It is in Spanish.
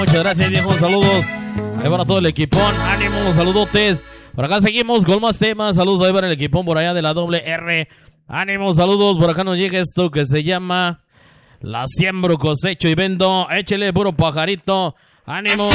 Muchas gracias, viejo. Saludos. Ahí para todo el equipón. Ánimo, saludotes. Por acá seguimos con más temas. Saludos ahí para el equipón por allá de la doble R. Ánimo, saludos. Por acá nos llega esto que se llama La siembro, cosecho y vendo. Échele puro pajarito. Ánimo.